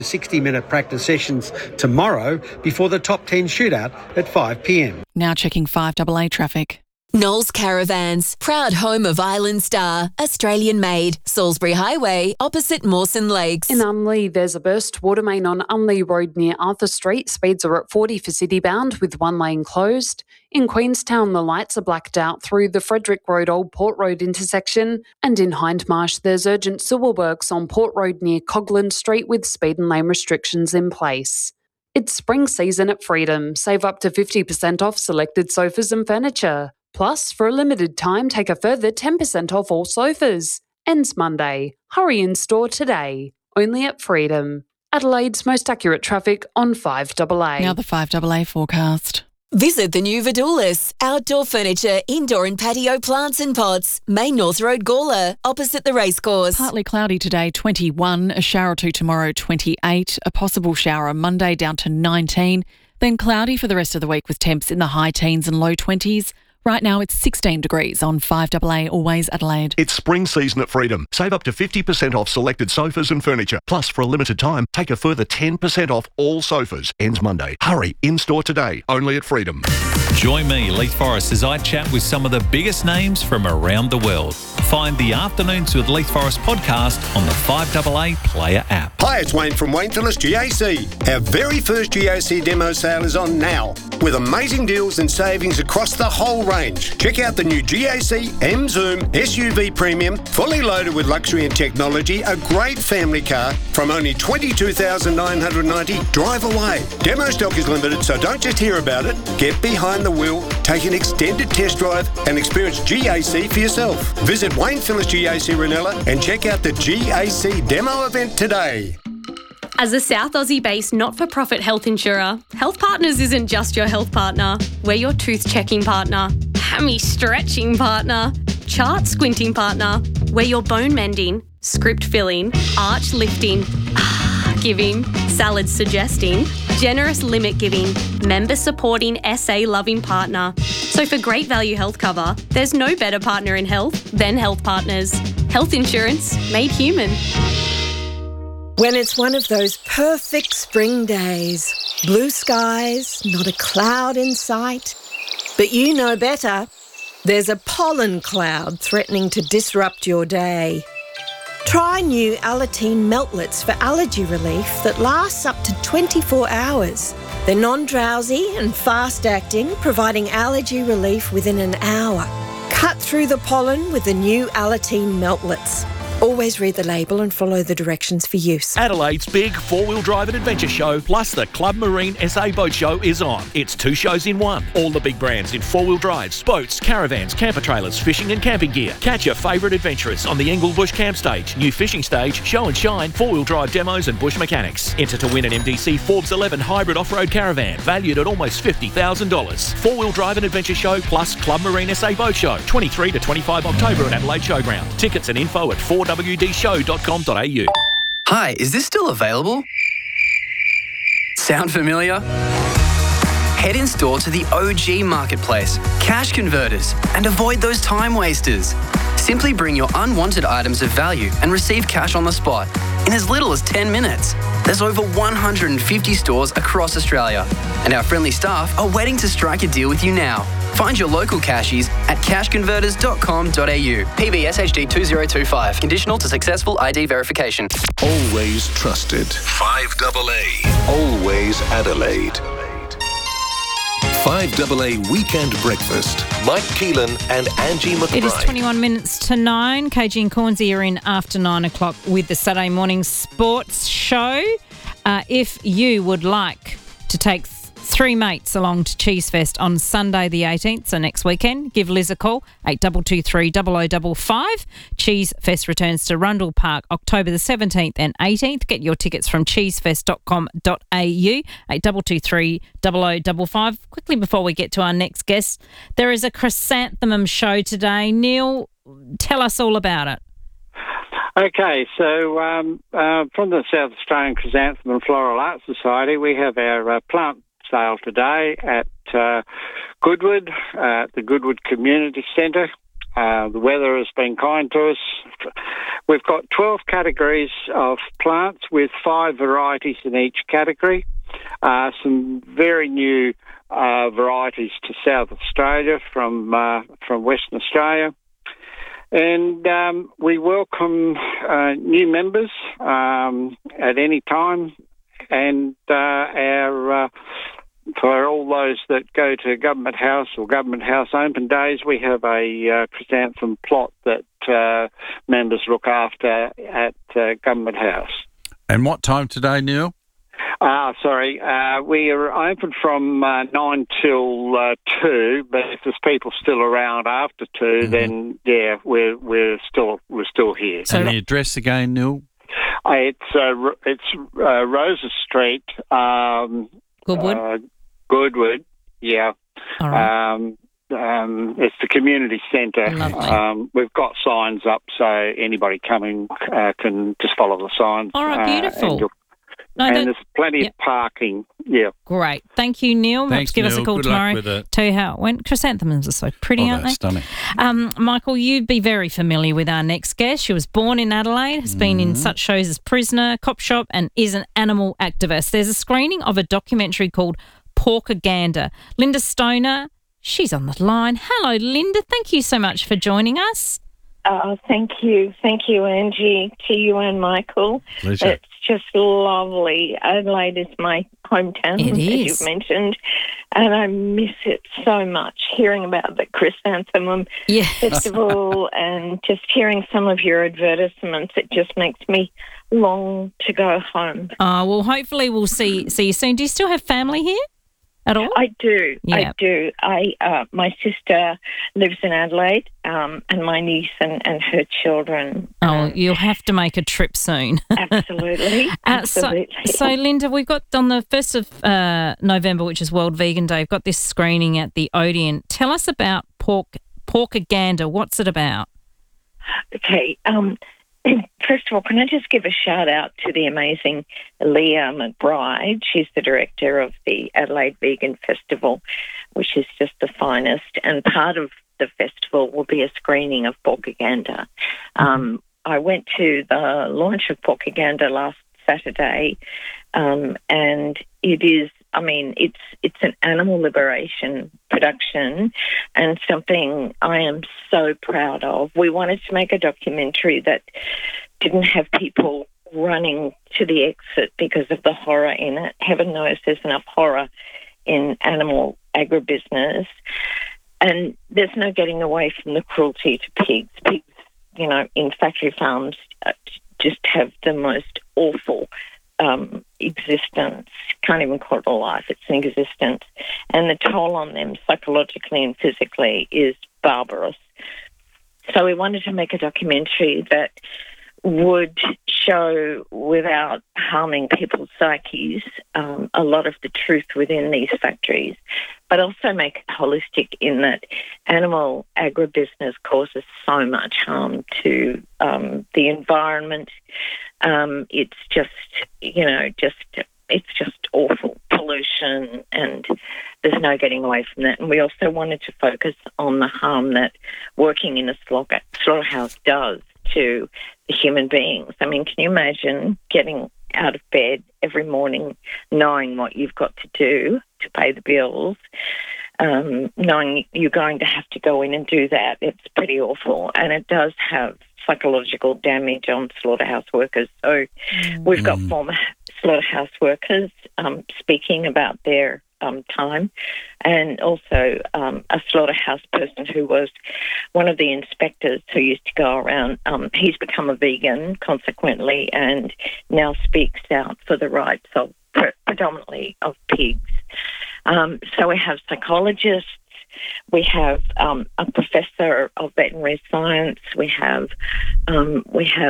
60-minute practice sessions tomorrow before the top 10 shootout at 5 p.m. Now checking 5AA traffic. Knowles Caravans, proud home of Island Star, Australian made, Salisbury Highway, opposite Mawson Lakes. In Unley, there's a burst water main on Unley Road near Arthur Street. Speeds are at 40 for citybound with one lane closed. In Queenstown, the lights are blacked out through the Frederick Road Old Port Road intersection. And in Hindmarsh, there's urgent sewer works on Port Road near Coglan Street with speed and lane restrictions in place. It's spring season at Freedom. Save up to 50% off selected sofas and furniture. Plus, for a limited time, take a further 10% off all sofas. Ends Monday. Hurry in store today. Only at Freedom. Adelaide's most accurate traffic on 5AA. Now the 5AA forecast. Visit the new Vidulis, outdoor furniture, indoor and patio plants and pots, Main North Road, Gawler, opposite the racecourse. Partly cloudy today, 21, a shower or two tomorrow, 28, a possible shower Monday down to 19, then cloudy for the rest of the week with temps in the high teens and low 20s. Right now it's 16 degrees on 5AA, always Adelaide. It's spring season at Freedom. Save up to 50% off selected sofas and furniture. Plus, for a limited time, take a further 10% off all sofas. Ends Monday. Hurry, in-store today. Only at Freedom. Join me, Leith Forrest, as I chat with some of the biggest names from around the world. Find the Afternoons with Leith Forrest podcast on the 5AA Player app. Hi, it's Wayne from Wayne Phillips GAC. Our very first GAC demo sale is on now, with amazing deals and savings across the whole range. Check out the new GAC M-Zoom SUV Premium, fully loaded with luxury and technology, a great family car from only $22,990. Drive away. Demo stock is limited, so don't just hear about it. Get behind the wheel, take an extended test drive and experience GAC for yourself. Visit Wayne Phillips GAC Ranella and check out the GAC demo event today. As a South Aussie-based not-for-profit health insurer, Health Partners isn't just your health partner. We're your tooth-checking partner, hammy-stretching partner, chart-squinting partner. We're your bone-mending, script-filling, arch-lifting, giving, salad-suggesting, generous limit-giving, member-supporting, SA-loving partner. So for great value health cover, there's no better partner in health than Health Partners. Health insurance made human. When it's one of those perfect spring days, blue skies, not a cloud in sight, but you know better, there's a pollen cloud threatening to disrupt your day. Try new Alateen Meltlets for allergy relief that lasts up to 24 hours. They're non-drowsy and fast-acting, providing allergy relief within an hour. Cut through the pollen with the new Alateen Meltlets. Always read the label and follow the directions for use. Adelaide's big four-wheel drive and adventure show plus the Club Marine SA Boat Show is on. It's 2 shows in one. All the big brands in four-wheel drives, boats, caravans, camper trailers, fishing and camping gear. Catch your favourite adventurers on the Englebush Camp Stage, new fishing stage, show and shine, four-wheel drive demos and bush mechanics. Enter to win an MDC Forbes 11 hybrid off-road caravan valued at almost $50,000. Four-wheel drive and adventure show plus Club Marine SA Boat Show, 23 to 25 October at Adelaide Showground. Tickets and info at 4wdshow.com.au. Hi, is this still available? Sound familiar? Head in store to the OG Marketplace, Cash Converters, and avoid those time wasters. Simply bring your unwanted items of value and receive cash on the spot in as little as 10 minutes. There's over 150 stores across Australia, and our friendly staff are waiting to strike a deal with you now. Find your local cashies at cashconverters.com.au. PBS HD 2025. Conditional to successful ID verification. Always trusted. 5AA. Always Adelaide. 5AA Weekend Breakfast. Mike Keelan and Angie McBride. It is 21 minutes to 9. KG and Cornsey are in after 9 o'clock with the Saturday morning sports show. If you would like to take 3 mates along to Cheese Fest on Sunday the 18th, so next weekend, give Liz a call, 8223 0055. Cheese Fest returns to Rundle Park October the 17th and 18th. Get your tickets from cheesefest.com.au, 8223 0055. Quickly before we get to our next guest, there is a chrysanthemum show today. Neil, tell us all about it. Okay, so from the South Australian Chrysanthemum and Floral Arts Society, we have our plant sale today at Goodwood, the Goodwood Community Centre. The weather has been kind to us. We've got 12 categories of plants with 5 varieties in each category. Some very new varieties to South Australia from Western Australia. And we welcome new members at any time. And for all those that go to Government House or Government House open days, we have a chrysanthemum plot that members look after at Government House. And what time today, Neil? We are open from 9 till 2, but if there's people still around after 2, then we're still here. So the address again, Neil? It's Rosa Street. Goodwood, yeah. All right. It's the community centre. We've got signs up, so anybody coming can just follow the signs. All right, beautiful. And there's plenty of parking. Yeah. Great. Thank you, Neil. Thanks, give Neil. us a call Good tomorrow. luck with it. Tell you how it went. Chrysanthemums are so pretty, aren't they? Stunning. Michael, you'd be very familiar with our next guest. She was born in Adelaide, has been in such shows as Prisoner, Cop Shop, and is an animal activist. There's a screening of a documentary called Porkaganda. Linda Stoner, she's on the line. Hello, Linda. Thank you so much for joining us. Thank you. Thank you, Angie, to you and Michael. Pleasure. It's just lovely. Adelaide is my hometown, It as is. you've mentioned, and I miss it so much, hearing about the Chrysanthemum Festival and just hearing some of your advertisements. It just makes me long to go home. Well, hopefully we'll see you soon. Do you still have family here at all? I do. Yeah. I do. My sister lives in Adelaide, and my niece and her children. You'll have to make a trip soon. Absolutely. Absolutely. So, Linda, we've got on the 1st of November, which is World Vegan Day, we've got this screening at the Odeon. Tell us about Porkaganda. What's it about? Okay. First of all, can I just give a shout out to the amazing Leah McBride? She's the director of the Adelaide Vegan Festival, which is just the finest. And part of the festival will be a screening of Porkaganda. I went to the launch of Porkaganda last Saturday, and it is, it's an animal liberation production and something I am so proud of. We wanted to make a documentary that didn't have people running to the exit because of the horror in it. Heaven knows there's enough horror in animal agribusiness. And there's no getting away from the cruelty to pigs. Pigs, in factory farms just have the most awful existence. Can't even call it a life. It's an existence. And the toll on them psychologically and physically is barbarous. So we wanted to make a documentary that would show, without harming people's psyches, a lot of the truth within these factories, but also make it holistic in that animal agribusiness causes so much harm to the environment. It's just, it's just awful pollution, and there's no getting away from that. And we also wanted to focus on the harm that working in a slaughterhouse does to the human beings. I mean, can you imagine getting out of bed every morning knowing what you've got to do to pay the bills, knowing you're going to have to go in and do that? It's pretty awful, and it does have psychological damage on slaughterhouse workers. So we've got former slaughterhouse workers speaking about their time, and also a slaughterhouse person who was one of the inspectors who used to go around. He's become a vegan, consequently, and now speaks out for the rights of predominantly of pigs. So we have psychologists, we have a professor of veterinary science. We have the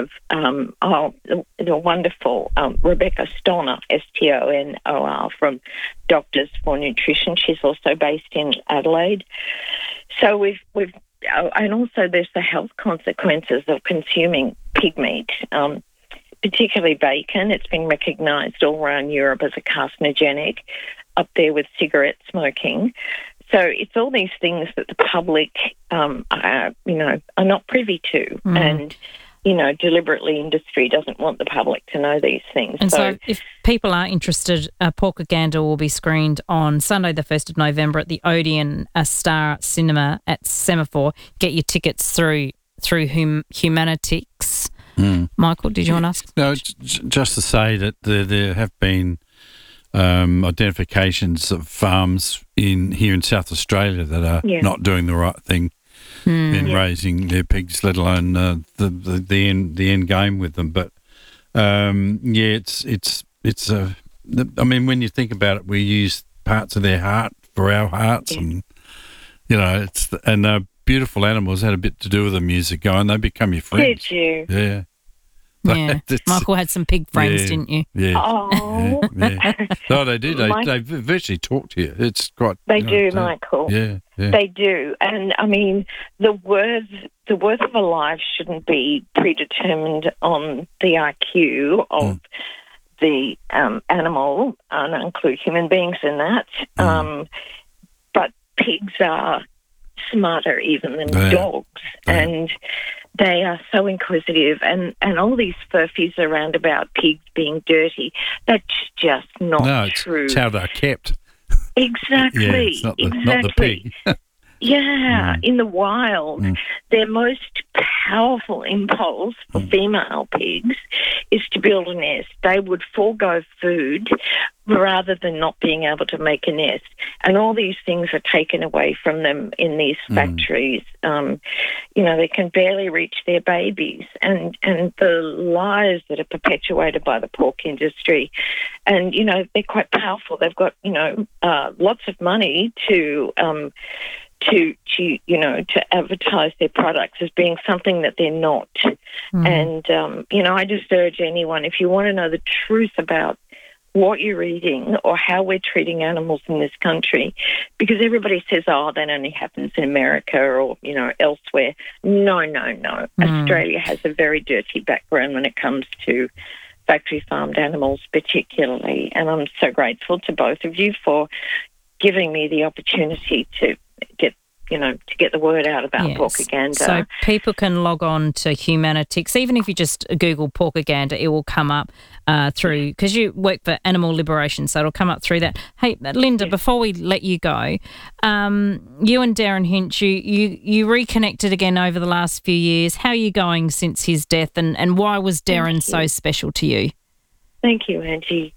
wonderful Rebecca Stonor, Stonor, from Doctors for Nutrition. She's also based in Adelaide. So we've and also there's the health consequences of consuming pig meat, particularly bacon. It's been recognised all around Europe as a carcinogenic, up there with cigarette smoking. So it's all these things that the public, are not privy to, and deliberately industry doesn't want the public to know these things. And so if people are interested, Porker Gander will be screened on Sunday the 1st of November at the Odeon Star Cinema at Semaphore. Get your tickets through Humanitix. Michael, did you want to ask? No, just to say that there have been identifications of farms here in South Australia that are not doing the right thing in raising their pigs, let alone the end game with them. But it's I mean, when you think about it, we use parts of their heart for our hearts, and they're beautiful animals. Had a bit to do with the music going. They become your friends. Did you? Yeah. Yeah. Michael had some pig friends, didn't you? Yeah. Oh. Yeah. No, they do. They virtually talk to you. It's quite. They do, Michael. Yeah. They do. And, I mean, the worth of a life shouldn't be predetermined on the IQ of the animal, and I include human beings in that. But pigs are smarter even than dogs. And they are so inquisitive, and all these furfies around about pigs being dirty, that's just not true. It's how they're kept. Exactly. Yeah, it's not the pig. Yeah, in the wild, their most powerful impulse for female pigs is to build a nest. They would forego food rather than not being able to make a nest. And all these things are taken away from them in these factories. They can barely reach their babies. And the lies that are perpetuated by the pork industry. And, they're quite powerful. They've got, lots of money to advertise their products as being something that they're not. And, I just urge anyone, if you want to know the truth about what you're eating or how we're treating animals in this country, because everybody says, that only happens in America or, elsewhere. No. Australia has a very dirty background when it comes to factory farmed animals particularly. And I'm so grateful to both of you for giving me the opportunity to get the word out about Porker Gander. So people can log on to Humanitix. Even if you just Google Porker Gander, it will come up through, because you work for Animal Liberation, so it'll come up through that. Hey, Linda, before we let you go, you and Darren Hinch, you reconnected again over the last few years. How are you going since his death, and why was Darren so special to you? Thank you, Angie.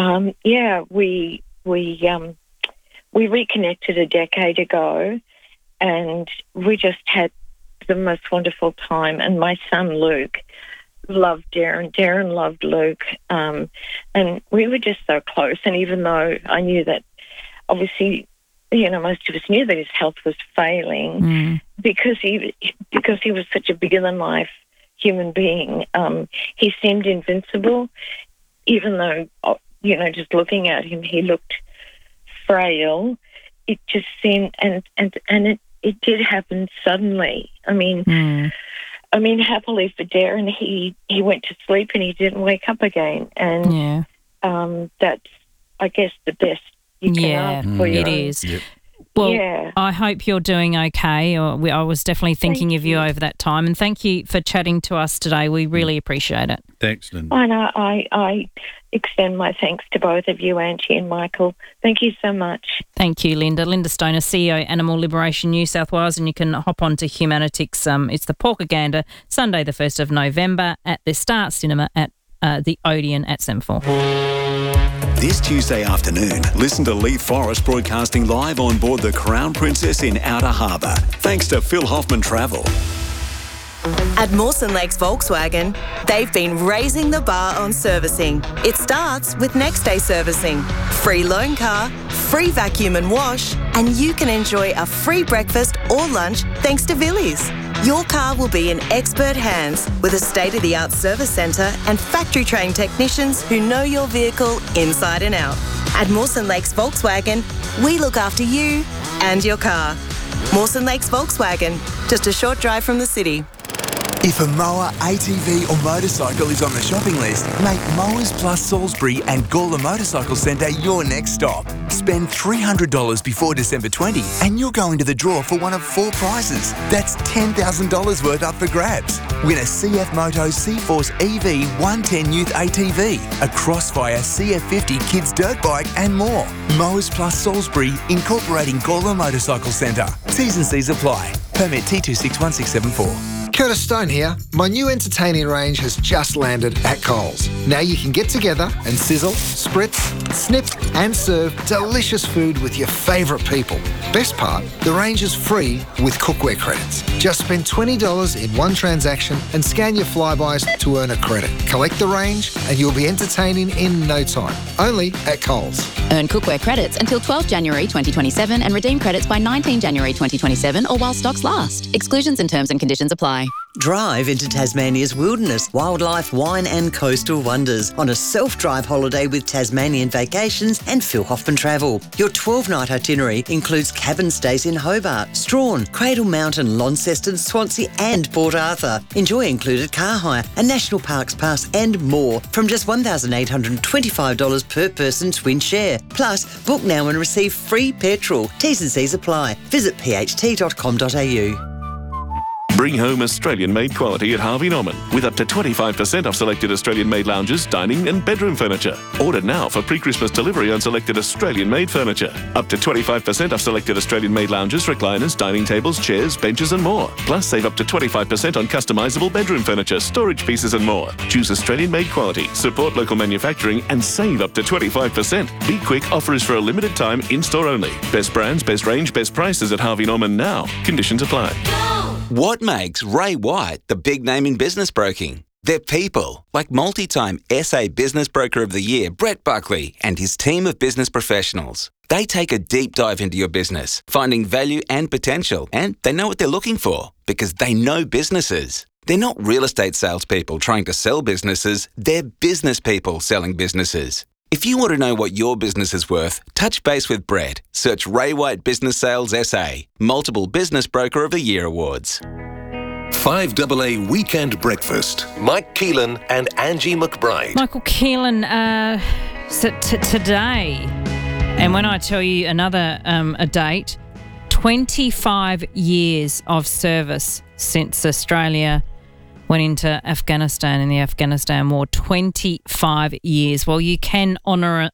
We reconnected a decade ago, and we just had the most wonderful time. And my son, Luke, loved Darren. Darren loved Luke. And we were just so close. And even though I knew that, obviously, most of us knew that his health was failing, because he was such a bigger-than-life human being, he seemed invincible, even though, just looking at him, he looked frail. It just seemed, and it did happen suddenly. I mean, happily for Darren, he went to sleep and he didn't wake up again, and that's, I guess, the best you can ask for your own. It is. Yep. Well, I hope you're doing okay. I was definitely thinking of you over that time, and thank you for chatting to us today. We really appreciate it. Thanks, Linda. I know. I extend my thanks to both of you, Angie and Michael. Thank you so much. Thank you, Linda. Linda Stoner, CEO, Animal Liberation New South Wales, and you can hop on to Humanitix. It's the Porker Gander, Sunday the 1st of November at the Star Cinema at the Odeon at Semaphore. This Tuesday afternoon, listen to Leith Forrest broadcasting live on board the Crown Princess in Outer Harbour. Thanks to Phil Hoffman Travel. At Mawson Lakes Volkswagen, they've been raising the bar on servicing. It starts with next day servicing, free loan car, free vacuum and wash, and you can enjoy a free breakfast or lunch thanks to Villies. Your car will be in expert hands with a state-of-the-art service centre and factory-trained technicians who know your vehicle inside and out. At Mawson Lakes Volkswagen, we look after you and your car. Mawson Lakes Volkswagen, just a short drive from the city. If a mower, ATV or motorcycle is on the shopping list, make Mowers Plus Salisbury and Gawler Motorcycle Centre your next stop. Spend $300 before December 20 and you'll go into the draw for one of 4 prizes. That's $10,000 worth up for grabs. Win a CF Moto C-Force EV 110 Youth ATV, a Crossfire CF50 Kids Dirt Bike and more. Mowers Plus Salisbury, incorporating Gawler Motorcycle Centre. T's and C's apply. Permit T261674. Curtis Stone here. My new entertaining range has just landed at Coles. Now you can get together and sizzle, spritz, snip and serve delicious food with your favourite people. Best part, the range is free with cookware credits. Just spend $20 in one transaction and scan your Flybys to earn a credit. Collect the range and you'll be entertaining in no time. Only at Coles. Earn cookware credits until 12 January 2027 and redeem credits by 19 January 2027 or while stocks last. Exclusions and terms and conditions apply. Drive into Tasmania's wilderness, wildlife, wine and coastal wonders on a self-drive holiday with Tasmanian Vacations and Phil Hoffman Travel. Your 12-night itinerary includes cabin stays in Hobart, Strawn, Cradle Mountain, Launceston, Swansea and Port Arthur. Enjoy included car hire, a National Parks Pass and more from just $1,825 per person twin share. Plus, book now and receive free petrol. T's and C's apply. Visit pht.com.au. Bring home Australian-made quality at Harvey Norman with up to 25% off selected Australian-made lounges, dining and bedroom furniture. Order now for pre-Christmas delivery on selected Australian-made furniture. Up to 25% off selected Australian-made lounges, recliners, dining tables, chairs, benches and more. Plus, save up to 25% on customisable bedroom furniture, storage pieces and more. Choose Australian-made quality, support local manufacturing and save up to 25%. Be quick, offer is for a limited time, in-store only. Best brands, best range, best prices at Harvey Norman now. Conditions apply. What makes Ray White the big name in business broking? They're people, like multi-time SA Business Broker of the Year, Brett Buckley, and his team of business professionals. They take a deep dive into your business, finding value and potential, and they know what they're looking for because they know businesses. They're not real estate salespeople trying to sell businesses, they're business people selling businesses. If you want to know what your business is worth, touch base with Brett. Search Ray White Business Sales SA. Multiple Business Broker of the Year awards. 5AA Weekend Breakfast. Mike Keelan and Angie McBride. Michael Keelan, today, and when I tell you another a date, 25 years of service since Australia went into Afghanistan in the Afghanistan war. 25 years. Well, you can honour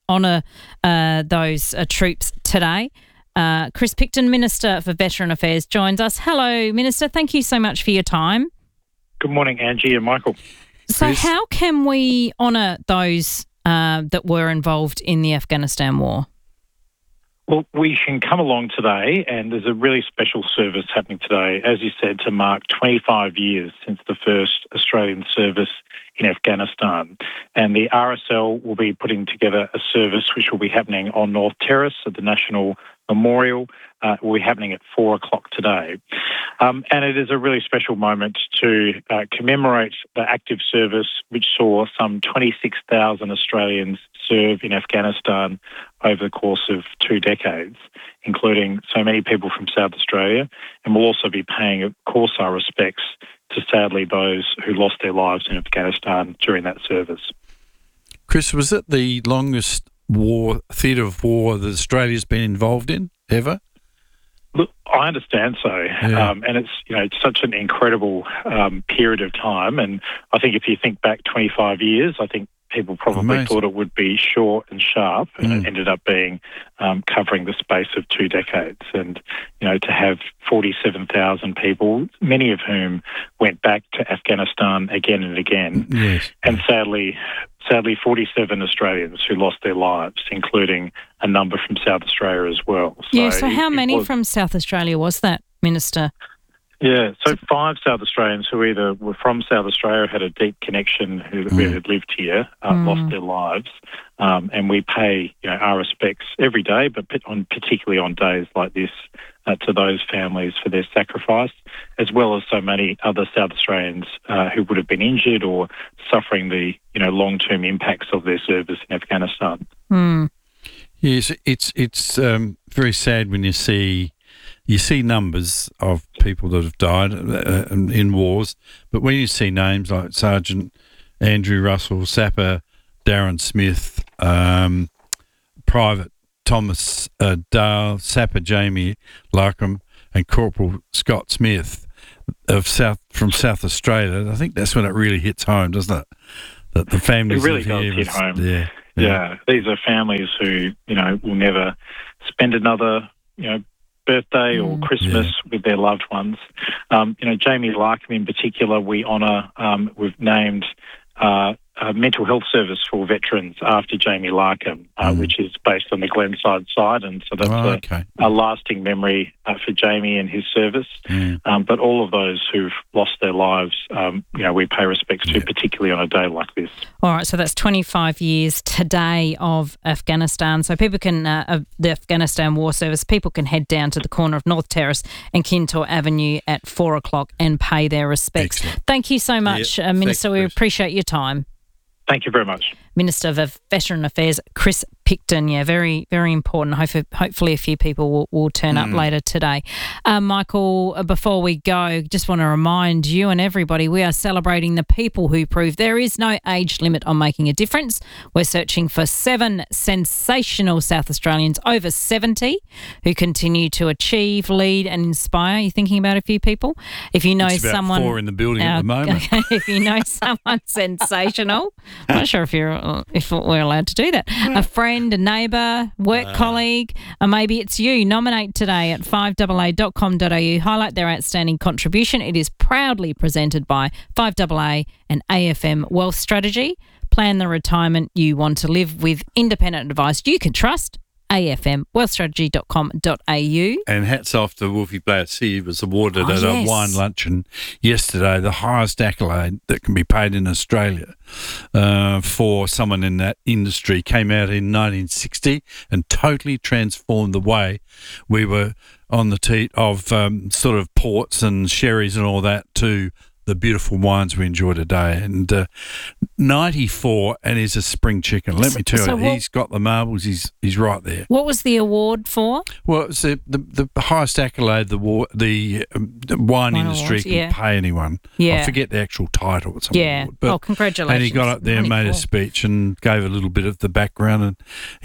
those troops today. Chris Picton, Minister for Veteran Affairs, joins us. Hello, Minister. Thank you so much for your time. Good morning, Angie and Michael. So Chris. How can we honour those that were involved in the Afghanistan war? Well, we can come along today, and there's a really special service happening today, as you said, to mark 25 years since the first Australian service in Afghanistan. And the RSL will be putting together a service which will be happening on North Terrace at the National Memorial. Will be happening at 4 o'clock today. And it is a really special moment to commemorate the active service which saw some 26,000 Australians serve in Afghanistan over the course of 2 decades, including so many people from South Australia. And we'll also be paying, of course, our respects to, sadly, those who lost their lives in Afghanistan during that service. Chris, was it the longest theatre of war that Australia's been involved in ever? Look, I understand so, and it's such an incredible period of time. And I think if you think back 25 years, I think people probably thought it would be short and sharp, and it ended up being covering the space of 2 decades. And to have 47,000 people, many of whom went back to Afghanistan again and again, and sadly 47 Australians who lost their lives, including a number from South Australia as well. So how many from South Australia was that, Minister? Yeah, so 5 South Australians who either were from South Australia, had a deep connection, who had lived here, lost their lives. And we pay our respects every day, but particularly on days like this, to those families for their sacrifice, as well as so many other South Australians who would have been injured or suffering the long-term impacts of their service in Afghanistan. Yes, it's very sad when you see you see numbers of people that have died in wars, but when you see names like Sergeant Andrew Russell, Sapper Darren Smith, Private Thomas Dale, Sapper Jamie Larkham, and Corporal Scott Smith from South Australia, I think that's when it really hits home, doesn't it? That the families it really does hit home. Yeah. These are families who will never spend another birthday or Christmas with their loved ones. Jamie Larkham in particular, we honour. We've named a mental health service for veterans after Jamie Larkham, which is based on the Glenside side, and so that's a lasting memory for Jamie and his service. But all of those who've lost their lives, we pay respects to, particularly on a day like this. All right, so that's 25 years today of Afghanistan. So people can, the Afghanistan War Service, people can head down to the corner of North Terrace and Kintore Avenue at 4 o'clock and pay their respects. Excellent. Thank you so much, Minister. We appreciate your time. Thank you very much. Minister of Veteran Affairs, Chris Picton. Yeah, very, very important. Hopefully a few people will turn up later today. Michael, before we go, just want to remind you and everybody, we are celebrating the people who prove there is no age limit on making a difference. We're searching for 7 sensational South Australians over 70 who continue to achieve, lead and inspire. You're thinking about a few people? If you know it's about someone... 4 in the building at the moment. If you know someone sensational, I'm not sure if we're allowed to do that. A friend, a neighbour, work colleague, or maybe it's you. Nominate today at 5AA.com.au. Highlight their outstanding contribution. It is proudly presented by 5AA and AFM Wealth Strategy. Plan the retirement you want to live with independent advice you can trust. afmwealthstrategy.com.au. And hats off to Wolfie Blair. He was awarded at a wine luncheon yesterday, the highest accolade that can be paid in Australia for someone in that industry. Came out in 1960 and totally transformed the way we were on the teat of sort of ports and sherries and all that to the beautiful wines we enjoy today. And 94 and is a spring chicken. Let me tell you, he's got the marbles. He's right there. What was the award for? Well, it's the highest accolade the wine industry can pay anyone. Yeah. I forget the actual title. Award, but, congratulations. And he got up there and made a speech and gave a little bit of the background. And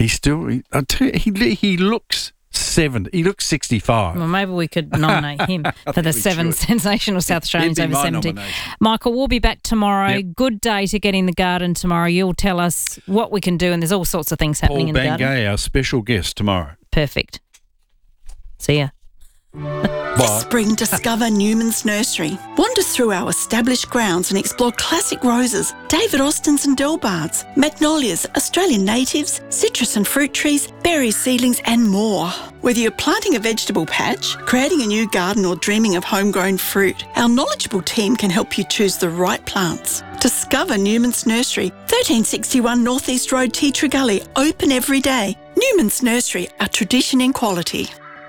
he looks 70. He looks 65. Well, maybe we could nominate him for the 7 sensational South Australians over 70. Nomination. Michael, we'll be back tomorrow. Yep. Good day to get in the garden tomorrow. You'll tell us what we can do, and there's all sorts of things happening in the garden. Paul Bangay, our special guest tomorrow. Perfect. See ya. This spring, discover Newman's Nursery. Wander through our established grounds and explore classic roses, David Austins and Delbards, magnolias, Australian natives, citrus and fruit trees, berry seedlings and more. Whether you're planting a vegetable patch, creating a new garden or dreaming of homegrown fruit, our knowledgeable team can help you choose the right plants. Discover Newman's Nursery, 1361 North East Road, Tea Tree Gully, open every day. Newman's Nursery, a tradition in quality.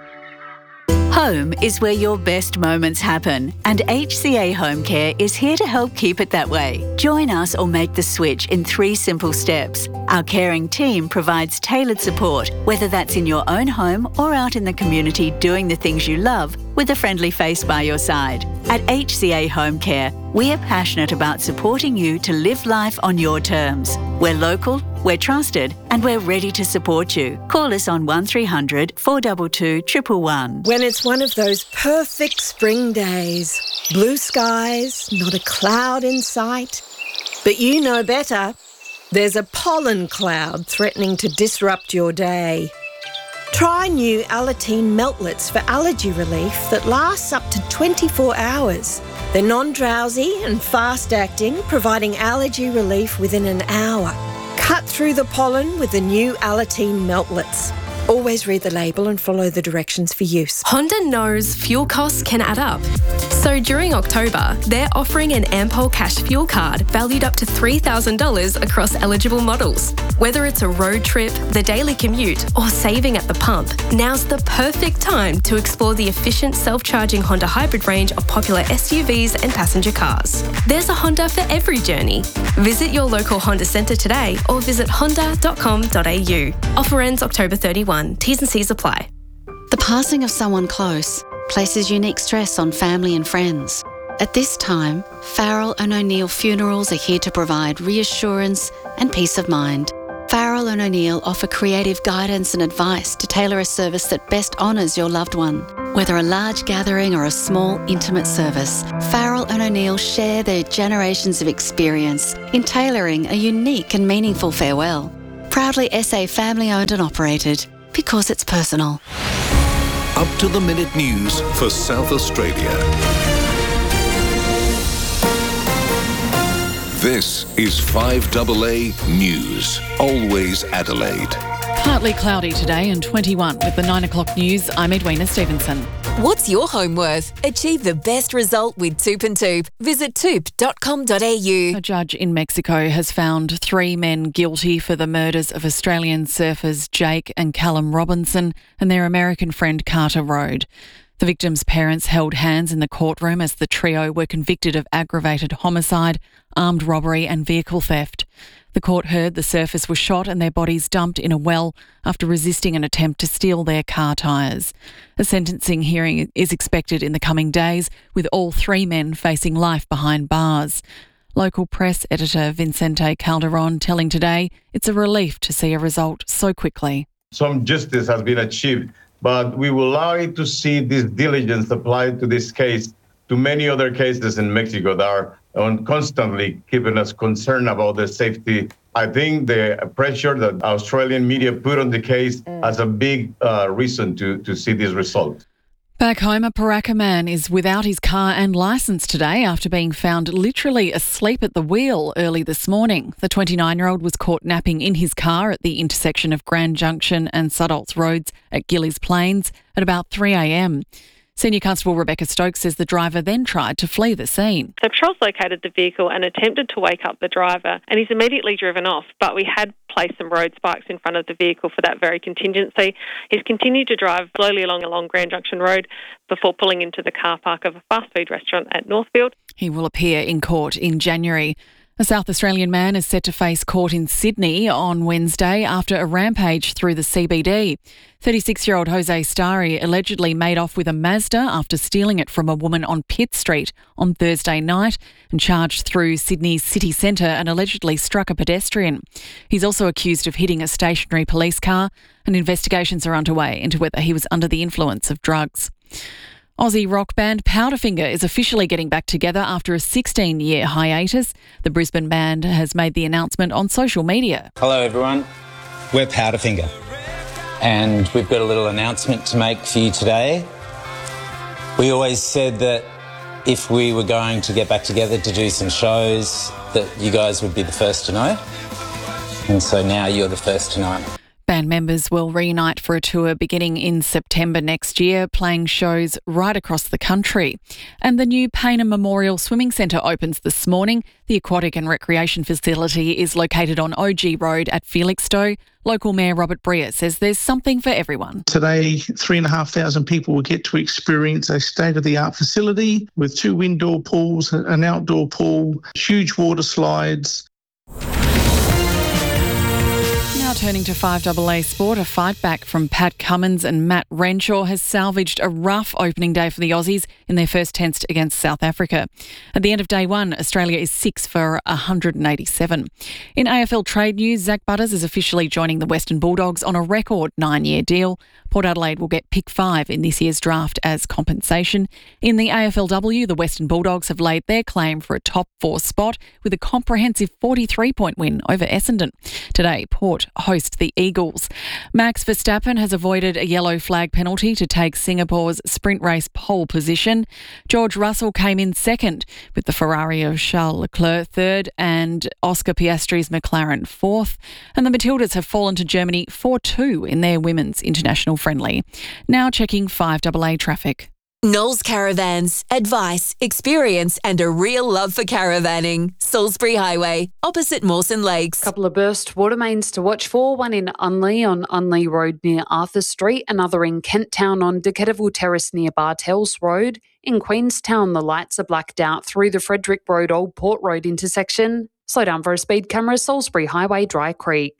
Home is where your best moments happen, and HCA Home Care is here to help keep it that way. Join us or make the switch in 3 simple steps. Our caring team provides tailored support, whether that's in your own home or out in the community doing the things you love, with a friendly face by your side. At HCA Home Care, we are passionate about supporting you to live life on your terms. We're local, we're trusted, and we're ready to support you. Call us on 1300 422 111. When it's one of those perfect spring days, blue skies, not a cloud in sight, but you know better, there's a pollen cloud threatening to disrupt your day. Try new Alateen Meltlets for allergy relief that lasts up to 24 hours. They're non-drowsy and fast-acting, providing allergy relief within an hour. Cut through the pollen with the new Alateen Meltlets. Always read the label and follow the directions for use. Honda knows fuel costs can add up. So during October, they're offering an Ampol Cash fuel card valued up to $3,000 across eligible models. Whether it's a road trip, the daily commute, or saving at the pump, now's the perfect time to explore the efficient self-charging Honda hybrid range of popular SUVs and passenger cars. There's a Honda for every journey. Visit your local Honda centre today or visit honda.com.au. Offer ends October 31. T's and C's apply. The passing of someone close places unique stress on family and friends. At this time, Farrell and O'Neill Funerals are here to provide reassurance and peace of mind. Farrell and O'Neill offer creative guidance and advice to tailor a service that best honours your loved one. Whether a large gathering or a small, intimate service, Farrell and O'Neill share their generations of experience in tailoring a unique and meaningful farewell. Proudly SA family-owned and operated, because it's personal. Up-to-the-minute news for South Australia. This is 5AA News. Always Adelaide. Partly cloudy today and 21 with the 9 o'clock news. I'm Edwina Stevenson. What's your home worth? Achieve the best result with Toop and Toop. Visit toop.com.au. A judge in Mexico has found 3 men guilty for the murders of Australian surfers Jake and Callum Robinson and their American friend Carter Road. The victims' parents held hands in the courtroom as the trio were convicted of aggravated homicide, armed robbery and vehicle theft. The court heard the surfers were shot and their bodies dumped in a well after resisting an attempt to steal their car tyres. A sentencing hearing is expected in the coming days, with all 3 men facing life behind bars. Local press editor Vicente Calderon telling Today it's a relief to see a result so quickly. Some justice has been achieved, but we would like to see this diligence applied to this case, to many other cases in Mexico that are constantly keeping us concerned about the safety. I think the pressure that Australian media put on the case has a big reason to see this result. Back home, a Paraka man is without his car and licence today after being found literally asleep at the wheel early this morning. The 29-year-old was caught napping in his car at the intersection of Grand Junction and Sudolts Roads at Gillies Plains at about 3 a.m. Senior Constable Rebecca Stokes says the driver then tried to flee the scene. The patrols located the vehicle and attempted to wake up the driver, and he's immediately driven off, but we had placed some road spikes in front of the vehicle for that very contingency. He's continued to drive slowly along Grand Junction Road before pulling into the car park of a fast food restaurant at Northfield. He will appear in court in January. A South Australian man is set to face court in Sydney on Wednesday after a rampage through the CBD. 36-year-old Jose Starry allegedly made off with a Mazda after stealing it from a woman on Pitt Street on Thursday night and charged through Sydney's city centre and allegedly struck a pedestrian. He's also accused of hitting a stationary police car, and investigations are underway into whether he was under the influence of drugs. Aussie rock band Powderfinger is officially getting back together after a 16-year hiatus. The Brisbane band has made the announcement on social media. Hello everyone, we're Powderfinger and we've got a little announcement to make for you today. We always said that if we were going to get back together to do some shows, that you guys would be the first to know. And so now you're the first to know. Band members will reunite for a tour beginning in September next year, playing shows right across the country. And the new Payneham Memorial Swimming Centre opens this morning. The aquatic and recreation facility is located on OG Road at Felixstowe. Local Mayor Robert Breer says there's something for everyone. Today, 3,500 people will get to experience a state-of-the-art facility with 2 indoor pools, an outdoor pool, huge water slides. Now turning to 5AA Sport, a fight back from Pat Cummins and Matt Renshaw has salvaged a rough opening day for the Aussies in their first test against South Africa. At the end of day 1, Australia is 6 for 187. In AFL trade news, Zach Butters is officially joining the Western Bulldogs on a record 9-year deal. Port Adelaide will get pick 5 in this year's draft as compensation. In the AFLW, the Western Bulldogs have laid their claim for a top 4 spot with a comprehensive 43-point win over Essendon. Today, Port host the Eagles. Max Verstappen has avoided a yellow flag penalty to take Singapore's sprint race pole position. George Russell came in second, with the Ferrari of Charles Leclerc third and Oscar Piastri's McLaren fourth. And the Matildas have fallen to Germany 4-2 in their women's international friendly. Now checking 5AA traffic. Knowles Caravans. Advice, experience and a real love for caravanning. Salisbury Highway, opposite Mawson Lakes. Couple of burst water mains to watch for, one in Unley on Unley Road near Arthur Street, another in Kent Town on Decateville Terrace near Bartels Road. In Queenstown, the lights are blacked out through the Frederick Road Old Port Road intersection. Slow down for a speed camera, Salisbury Highway, Dry Creek.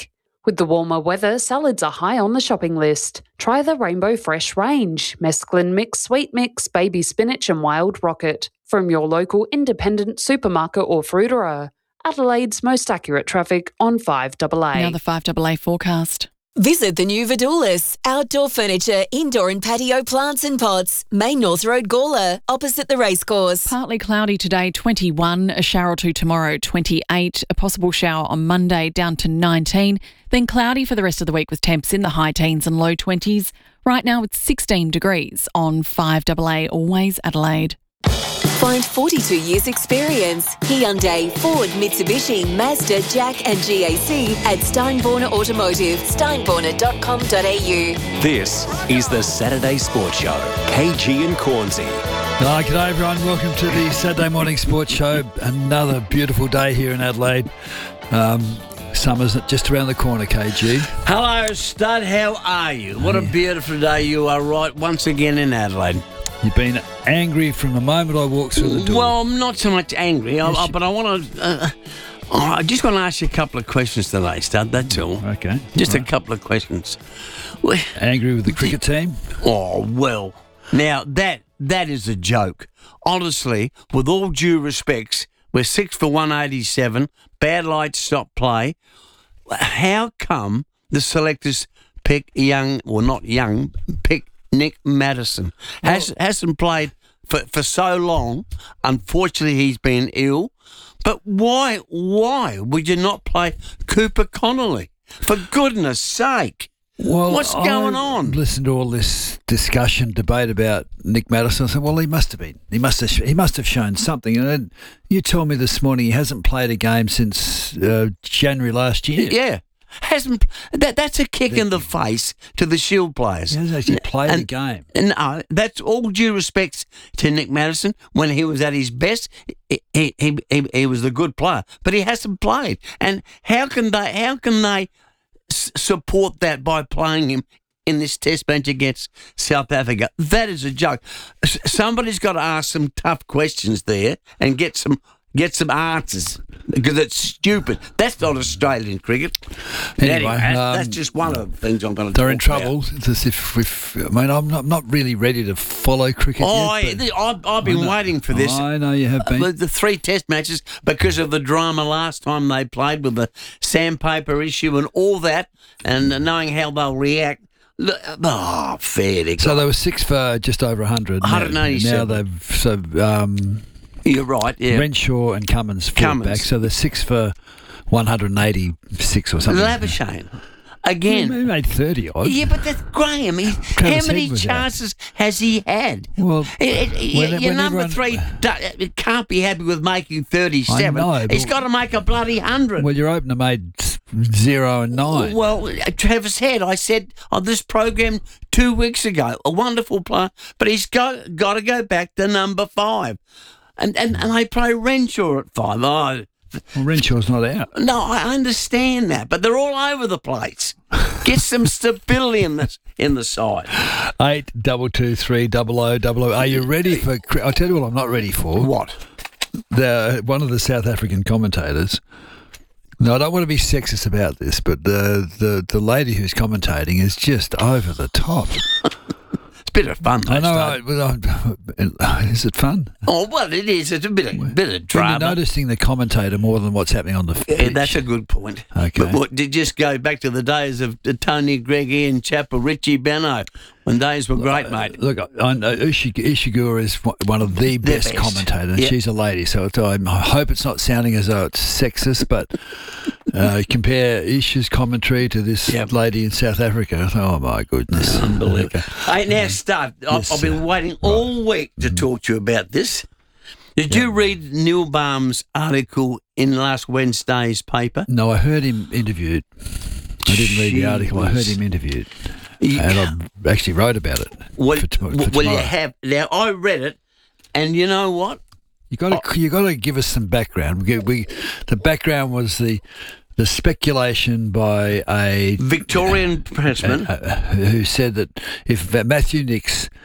With the warmer weather, salads are high on the shopping list. Try the Rainbow Fresh range, mesclun mix, sweet mix, baby spinach and wild rocket from your local independent supermarket or fruiterer. Adelaide's most accurate traffic on 5AA. Now the 5AA forecast. Visit the new Vidoulis, outdoor furniture, indoor and patio plants and pots, Main North Road, Gawler, opposite the racecourse. Partly cloudy today, 21, a shower or two tomorrow, 28, a possible shower on Monday down to 19, then cloudy for the rest of the week with temps in the high teens and low 20s. Right now it's 16 degrees on 5AA, always Adelaide. Find 42 years experience. Hyundai, Ford, Mitsubishi, Mazda, Jack and GAC at Steinborner Automotive, steinborner.com.au. This is the Saturday Sports Show. KG and Cornsey. G'day everyone, welcome to the Saturday Morning Sports Show. Another beautiful day here in Adelaide. Summer's just around the corner, KG. Hello, Stud, how are you? What a beautiful day you are, right, once again in Adelaide. You've been angry from the moment I walked through the door. Well, I'm not so much angry, but I want to... I just want to ask you a couple of questions today, Stud, that's all. Okay. Just a couple of questions. Angry with the cricket team? Oh, well, now that is a joke. Honestly, with all due respects, we're 6 for 187, bad lights stop play. How come the selectors pick pick Nick Maddison? Hasn't played for so long. Unfortunately, he's been ill. But why would you not play Cooper Connolly? For goodness sake. Well, what's going on? Listen to all this debate about Nick Maddison. I said, well, he must have been. He must have shown something. And then you told me this morning he hasn't played a game since January last year. Yeah. That's a kick in the face to the Shield players. He hasn't actually played a game. No, that's all due respects to Nick Maddison. When he was at his best, he was a good player, but he hasn't played. And how can they support that by playing him in this test match against South Africa? That is a joke. Somebody's got to ask some tough questions there and get some answers, because it's stupid. That's not Australian cricket. Anyway, that's just one of the things I'm going to talk about. They're in trouble. I'm not really ready to follow cricket yet. I've been waiting for this. I know you have been. The 3 test matches, because of the drama last time they played with the sandpaper issue and all that, and knowing how they'll react. Fair dinkum. So they were 6 for just over 100. 187. Now they've... You're right, yeah. Renshaw and Cummins back, so they're 6 for 186 or something. Labuschagne. Again. He made 30 odd. Yeah, but that's Graham. How many chances has he had? Well, your number 3 can't be happy with making 37. I know, he's got to make a bloody 100. Well, your opener made 0 and 9. Well, Travis Head, I said on this program 2 weeks ago, a wonderful player, but he's got to go back to number 5. And they play Renshaw at 5. Well, Renshaw's not out. No, I understand that, but they're all over the place. Get some stability in the side. 8223000. Are you ready for? I'll tell you what I'm not ready for. What? One of the South African commentators. No, I don't want to be sexist about this, but the lady who's commentating is just over the top. Bit of fun. I know. Is it fun? Oh, well, it is. It's a bit of drama. You're noticing the commentator more than what's happening on the pitch. Yeah, that's a good point. Okay. But just go back to the days of Tony Gregory and Chapel Richie Beno, when days were great, mate. Look, I know Ishiguro is one of the best commentators. Yep. She's a lady, so I hope it's not sounding as though it's sexist, but compare Ish's commentary to this lady in South Africa. Oh, my goodness. Unbelievable. Hey, now, Start. I've been waiting all week to talk to you about this. Did you read Neil Baum's article in last Wednesday's paper? No, I heard him interviewed. I didn't read the article. I heard him interviewed. And I actually wrote about it. Well, you have. Now, I read it, and you know what? You got to give us some background. The background was the speculation by a Victorian pressman who said that if Matthew Nicks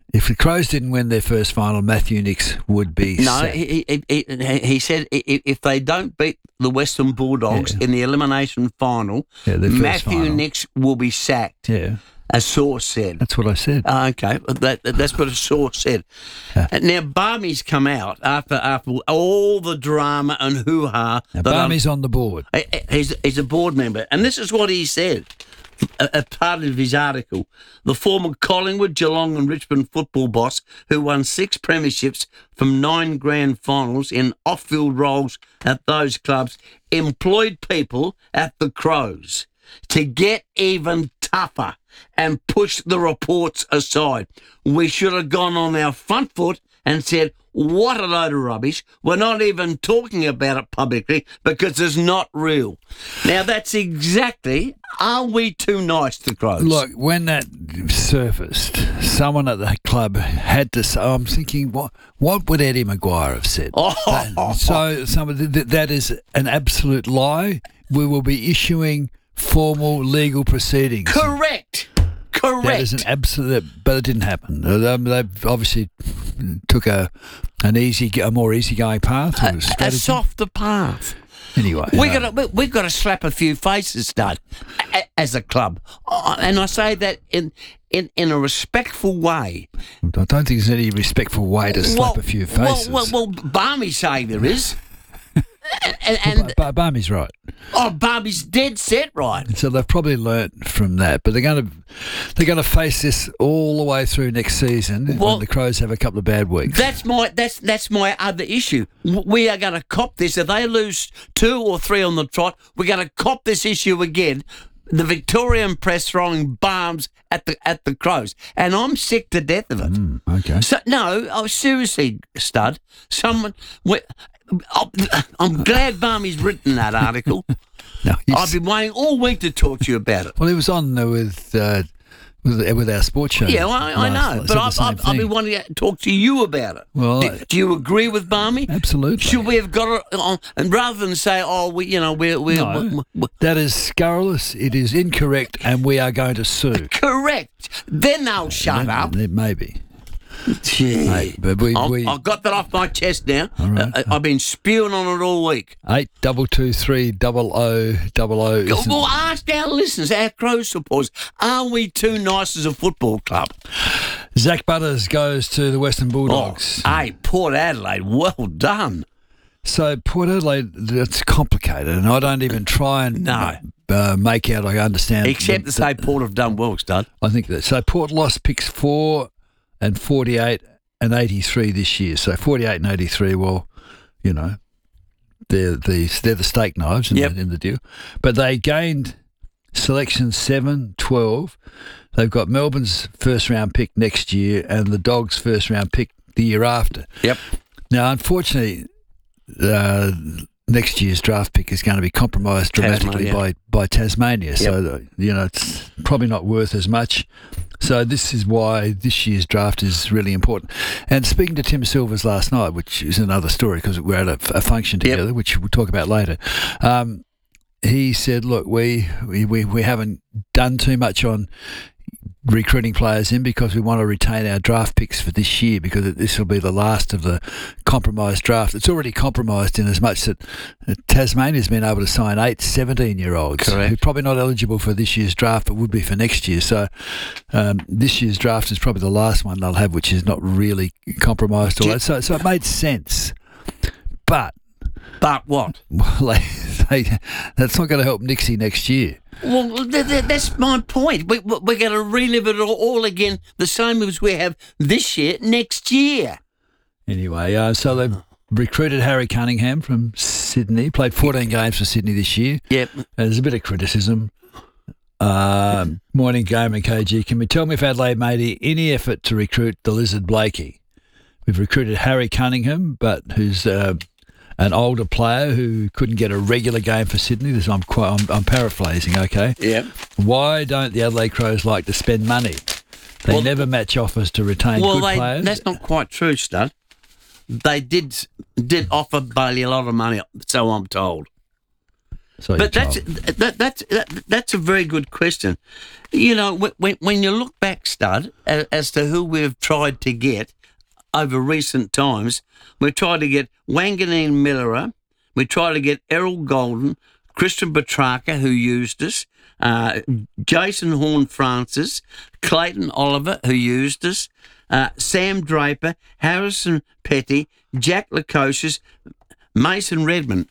If the Crows didn't win their first final, Matthew Nicks would be sacked. He said if they don't beat the Western Bulldogs in the elimination final, Matthew Nicks will be sacked. Yeah. A source said. That's what I said. Okay, that's what a source said. Now, Barmy's come out after all the drama and hoo-ha. Now, Barmy's on the board. He's a board member. And this is what he said, a part of his article. The former Collingwood, Geelong and Richmond football boss who won 6 premierships from 9 grand finals in off-field roles at those clubs employed people at the Crows to get even tougher and push the reports aside. We should have gone on our front foot and said, what a load of rubbish. We're not even talking about it publicly because it's not real. Now, that's exactly, are we too nice to Crows? Look, when that surfaced, someone at the club had to say, I'm thinking, what would Eddie Maguire have said? That is an absolute lie. We will be issuing formal legal proceedings. Correct. That is an absolute, but it didn't happen. They've obviously took a more easygoing path, a softer path. Anyway, we've got to slap a few faces, Dad, as a club, and I say that in a respectful way. I don't think there's any respectful way to slap a few faces. Well, Barmy's saying there is. But Barmy's right. Oh, Barmy's dead set right. So they've probably learnt from that, but they're going to face this all the way through next season when the Crows have a couple of bad weeks. That's my other issue. We are going to cop this. If they lose 2 or 3 on the trot, we're going to cop this issue again. The Victorian press throwing bombs at the Crows, and I'm sick to death of it. Okay. So seriously, Stud. I'm glad Barmy's written that article. I've been waiting all week to talk to you about it. Well, he was on with our sports show. Yeah, I know, but I've been wanting to talk to you about it. Well, do you agree with Barmy? Absolutely. Should we have got it on? And rather than say, that is scurrilous. It is incorrect, and we are going to sue. Correct. Then they'll shut up. Maybe. Gee, but I've got that off my chest now. Right. I've been spewing on it all week. 82230000. Well, ask our listeners, our Crow supporters, are we too nice as a football club? Zach Butters goes to the Western Bulldogs. Hey, Port Adelaide, well done. So Port Adelaide, it's complicated, and I don't even try and make out I understand. Except to say Port have done well, Stud. I think that. So Port lost picks 4 and 48 and 83 this year. So 48 and 83, well, they're the steak knives in the deal. But they gained selection 7, 12. They've got Melbourne's first round pick next year and the Dogs' first round pick the year after. Yep. Now, unfortunately, next year's draft pick is going to be compromised dramatically by Tasmania. Yep. So, it's probably not worth as much. So this is why this year's draft is really important. And speaking to Tim Silvers last night, which is another story because we're at a function together, which we'll talk about later, he said, look, we haven't done too much on recruiting players in because we want to retain our draft picks for this year because this will be the last of the compromised draft. It's already compromised in as much that Tasmania's been able to sign 8 17-year-olds who are probably not eligible for this year's draft but would be for next year. So this year's draft is probably the last one they'll have, which is not really compromised. So it made sense. But what? Well, that's not going to help Nixie next year. Well, that's my point. We're going to relive it all again, the same as we have this year, next year. Anyway, so they've recruited Harry Cunningham from Sydney, played 14 games for Sydney this year. Yep. There's a bit of criticism. Morning Game and KG, can we tell me if Adelaide made any effort to recruit the Lizard Blakey? We've recruited Harry Cunningham, but who's an older player who couldn't get a regular game for Sydney. I'm paraphrasing, okay? Yeah. Why don't the Adelaide Crows like to spend money? They never match offers to retain good players. That's not quite true, Stud. They did offer Bailey a lot of money, so I'm told. So but that's a very good question. You know, when you look back, Stud, as to who we've tried to get over recent times, we've tried to get Wanganeen Miller, we tried to get Errol Golden, Christian Petrarca, who used us, Jason Horne-Francis, Clayton Oliver, who used us, Sam Draper, Harrison Petty, Jack Lukosius, Mason Redmond.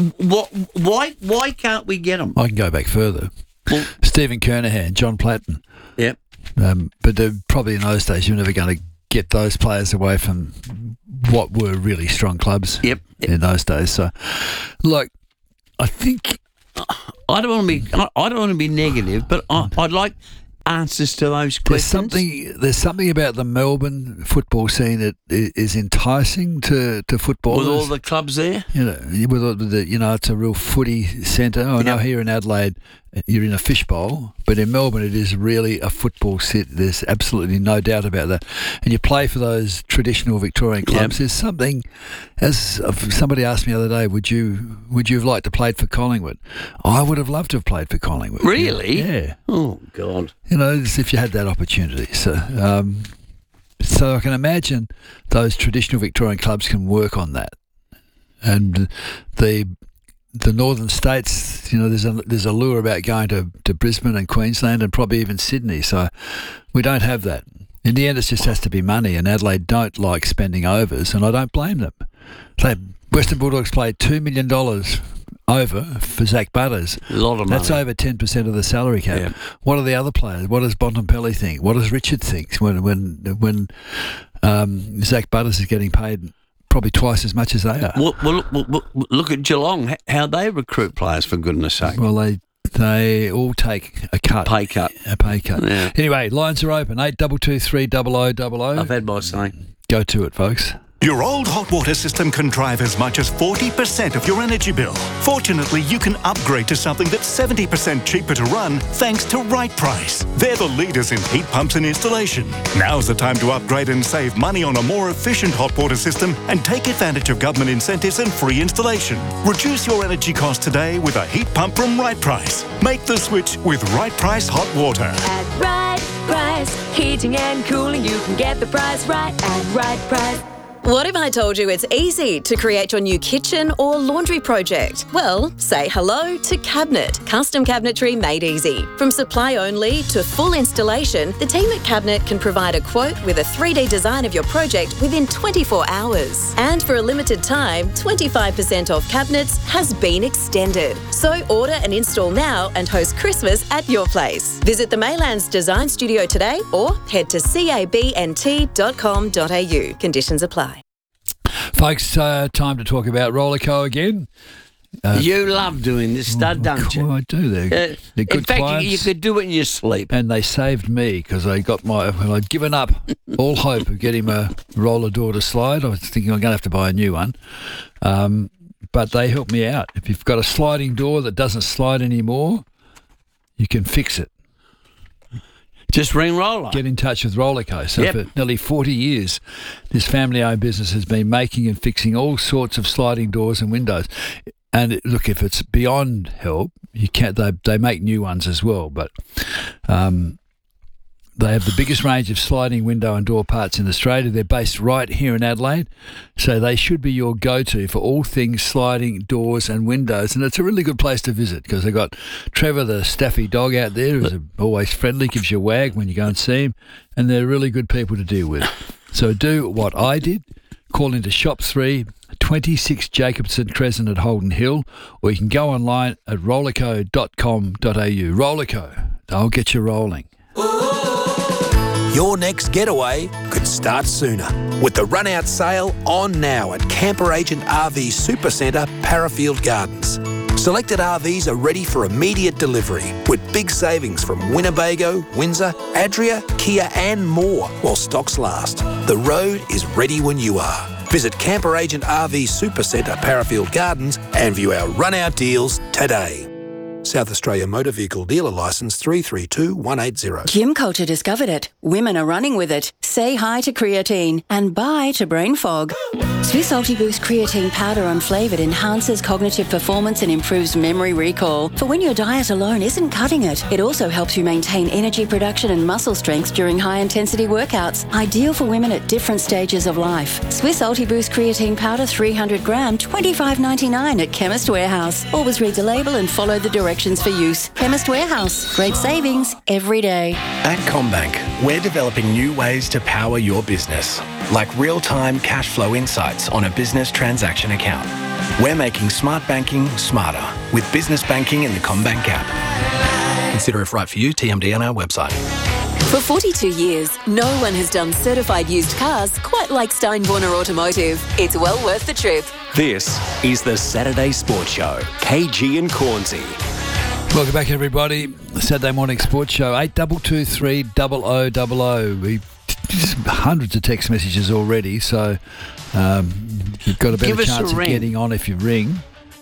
Why can't we get them? I can go back further. Well, Stephen Kernahan, John Platten. Yep. But probably in those days, you're never going to get those players away from what were really strong clubs in those days. So, look, I think I don't want to be negative, but I'd like answers to those questions. There's something about the Melbourne football scene that is enticing to footballers. With all the clubs there? You know, it's a real footy centre. I know here in Adelaide you're in a fishbowl, but in Melbourne it is really a football city. There's absolutely no doubt about that. And you play for those traditional Victorian clubs. There's something, as somebody asked me the other day, would you have liked to play for Collingwood? I would have loved to have played for Collingwood. Really? Yeah. Oh, God. You know, as if you had that opportunity. So I can imagine those traditional Victorian clubs can work on that. And the northern states, you know, there's a lure about going to Brisbane and Queensland and probably even Sydney. So we don't have that. In the end, it just has to be money, and Adelaide don't like spending overs, and I don't blame them. Western Bulldogs played $2 million over for Zach Butters. A lot of money. That's over 10% of the salary cap. Yeah. What are the other players? What does Bontempelli think? What does Richard think when Zach Butters is getting paid probably twice as much as they are? Well, look at Geelong, how they recruit players, for goodness sake. Well, they all take a cut. A pay cut. Yeah. Anyway, lines are open, 8223 0000. I've had my say. Go to it, folks. Your old hot water system can drive as much as 40% of your energy bill. Fortunately, you can upgrade to something that's 70% cheaper to run thanks to Right Price. They're the leaders in heat pumps and installation. Now's the time to upgrade and save money on a more efficient hot water system and take advantage of government incentives and free installation. Reduce your energy costs today with a heat pump from Right Price. Make the switch with Right Price Hot Water. At Right Price, heating and cooling, you can get the price right at Right Price. What if I told you it's easy to create your new kitchen or laundry project? Well, say hello to Cabinet. Custom cabinetry made easy. From supply only to full installation, the team at Cabinet can provide a quote with a 3D design of your project within 24 hours. And for a limited time, 25% off cabinets has been extended. So order and install now and host Christmas at your place. Visit the Maylands Design Studio today or head to cabnt.com.au. Conditions apply. Folks, time to talk about Rollerco again. You love doing this, Stud, don't you? Well, I do. They're good in fact, clients. you could do it in your sleep. And they saved me because I'd given up all hope of getting a roller door to slide. I was thinking I'm going to have to buy a new one. But they helped me out. If you've got a sliding door that doesn't slide anymore, you can fix it. Just ring Roller. Get in touch with Rollerco. So for nearly 40 years, this family-owned business has been making and fixing all sorts of sliding doors and windows. And look, if it's beyond help, you can't. They make new ones as well, but they have the biggest range of sliding window and door parts in Australia. They're based right here in Adelaide, so they should be your go-to for all things sliding doors and windows. And it's a really good place to visit because they've got Trevor, the Staffy dog, out there, who's always friendly, gives you a wag when you go and see him, and they're really good people to deal with. So do what I did. Call into Shop 3, 26 Jacobson Crescent at Holden Hill, or you can go online at rollerco.com.au. Rollerco, they'll get you rolling. Your next getaway could start sooner with the run-out sale on now at Camper Agent RV Supercentre, Parafield Gardens. Selected RVs are ready for immediate delivery with big savings from Winnebago, Windsor, Adria, Kia and more while stocks last. The road is ready when you are. Visit Camper Agent RV Supercentre, Parafield Gardens and view our run-out deals today. South Australia Motor Vehicle Dealer Licence 332180. Gym culture discovered it. Women are running with it. Say hi to creatine and bye to brain fog. Swiss Ultiboost creatine powder unflavoured enhances cognitive performance and improves memory recall. For when your diet alone isn't cutting it, it also helps you maintain energy production and muscle strength during high-intensity workouts. Ideal for women at different stages of life. Swiss Ultiboost creatine powder 300 gram, $25.99 at Chemist Warehouse. Always read the label and follow the directions for use. Chemist Warehouse. Great savings every day. At CommBank, we're developing new ways to power your business, like real-time cash flow insights on a business transaction account. We're making smart banking smarter with business banking in the CommBank app. Consider if right for you, TMD on our website. For 42 years, no one has done certified used cars quite like Stein Warner Automotive. It's well worth the trip. This is the Saturday Sports Show. KG and Cornsey. Welcome back, everybody. The Saturday Morning Sports Show, 8223 0000. We've hundreds of text messages already, so you've got a better chance of getting on if you ring.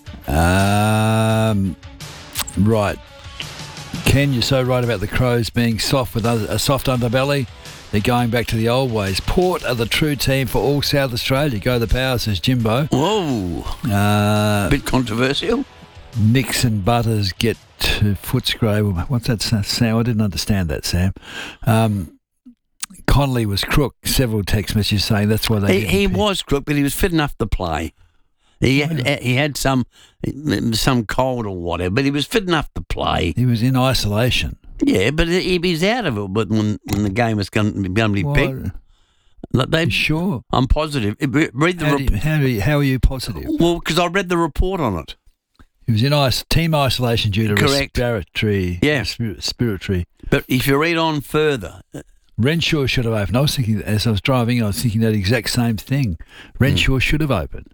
Right. Ken, you're so right about the Crows being soft with a soft underbelly. They're going back to the old ways. Port are the true team for all South Australia. Go the Power, says Jimbo. Whoa. Bit controversial. Nix and Butters get to Footscray. What's that, Sam? I didn't understand that, Sam. Connolly was crook. Several text messages saying that's why they. He was crook, but he was fit enough to play. He had some cold or whatever, but he was fit enough to play. He was in isolation. Yeah, but he was out of it. But when the game was going to be picked, sure, I'm positive. Read the report. How are you positive? Well, because I read the report on it. He was in team isolation due to respiratory. Yeah, respiratory. But if you read on further. Renshaw should have opened. I was thinking, as I was driving, I was thinking that exact same thing. Renshaw should have opened.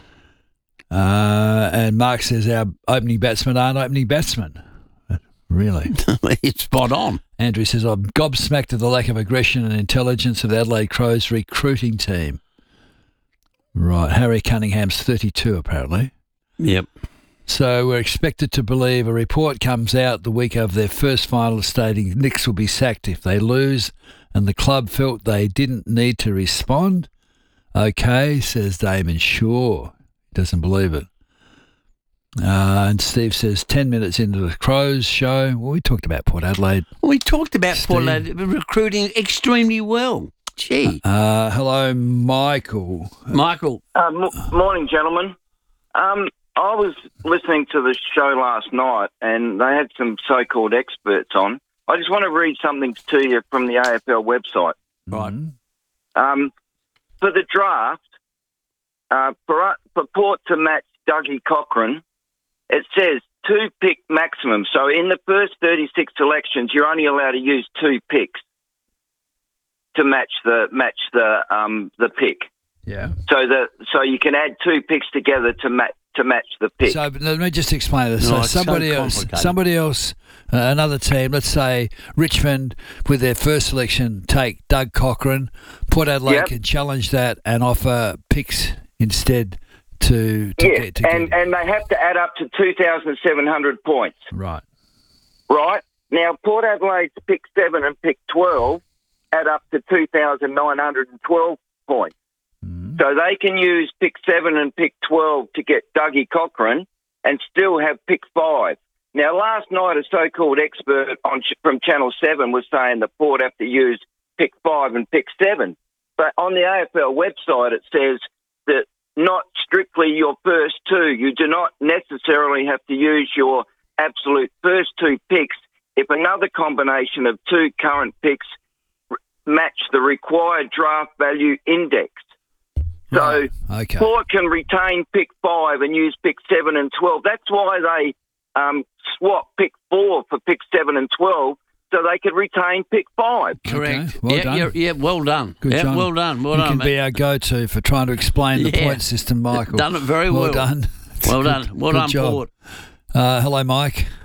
And Mark says our opening batsmen aren't opening batsmen. Really? It's spot on. Andrew says, I'm gobsmacked at the lack of aggression and intelligence of the Adelaide Crows recruiting team. Right. Harry Cunningham's 32, apparently. Yep. So we're expected to believe a report comes out the week of their first final stating Nix will be sacked if they lose, and the club felt they didn't need to respond. Okay, says Damon. Sure. Doesn't believe it. And Steve says 10 minutes into the Crows show. Well, we talked about Port Adelaide. We talked about Port Adelaide recruiting extremely well. Gee. Hello, Michael. Michael. Morning, gentlemen. I was listening to the show last night and they had some so-called experts on. I just want to read something to you from the AFL website. Right. For the draft, for Port to match Dougie Cochran, it says 2 pick maximum. So in the first 36 selections, you're only allowed to use 2 picks to match the pick. Yeah. So you can add 2 picks together to match the pick. So let me just explain this. So somebody else, another team, let's say Richmond, with their first selection, take Doug Cochran. Port Adelaide can challenge that and offer picks instead to get. And they have to add up to 2,700 points. Right. Right. Now, Port Adelaide's pick 7 and pick 12 add up to 2,912 points. So they can use pick 7 and pick 12 to get Dougie Cochran and still have pick 5. Now, last night, a so-called expert from Channel 7 was saying that Port have to use pick 5 and pick 7. But on the AFL website, it says that not strictly your first 2. You do not necessarily have to use your absolute first 2 picks if another combination of 2 current picks match the required draft value index. So Port can retain pick 5 and use pick 7 and 12. That's why they swap pick 4 for pick 7 and 12, so they could retain pick 5. Correct. Okay, well done. Well done. Good job. Well done. You can be our go-to for trying to explain the point system, Michael. Done it very well. Well done. Well done. Well done, job. Port. Hello, Mike.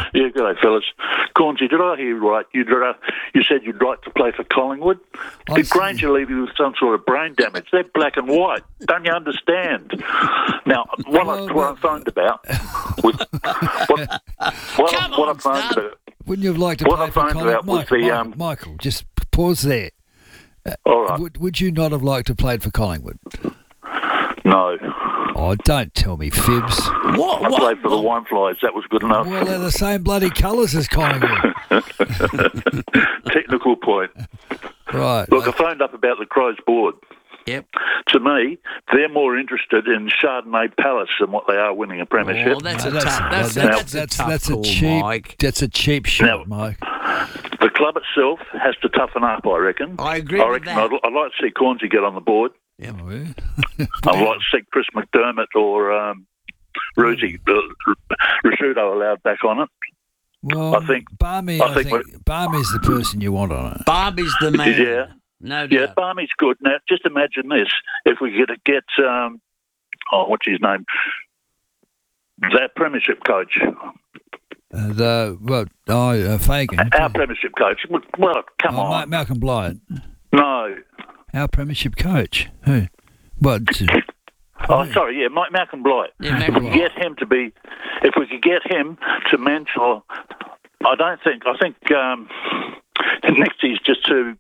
Yeah, good day, fellas. Cornsey, did I hear you right? You said you'd like to play for Collingwood? Did Granger leave you with some sort of brain damage? They're black and white. Don't you understand? Now, what I phoned about was what I phoned about. Wouldn't you have liked to play for Collingwood? Michael, just pause there. All right. Would you not have liked to play for Collingwood? No. Oh, don't tell me fibs. I played for the Wineflies. That was good enough. Well, they're the same bloody colours as Collingwood. Technical point. Right. Look, I phoned up about the Crows board. Yep. To me, they're more interested in Chardonnay Palace than what they are winning a premiership. Well, that's a tough call, Mike. That's a cheap shot, Mike. The club itself has to toughen up, I reckon. I agree with that. I'd like to see Cornsey get on the board. Yeah. I'd like to see Chris McDermott or Rusciuto allowed back on it. Well, I think Barmy's the person you want on it. Barmy's the man. Yeah. No doubt. Yeah, Barmy's good. Now, just imagine this. If we could get what's his name? That premiership coach. Fagan. Our premiership coach. Well, come on. Malcolm Blight. No. Our premiership coach. Who? What? Sorry, yeah, Malcolm Blight. Yeah, If we could get him to mentor, I think Nixie's just too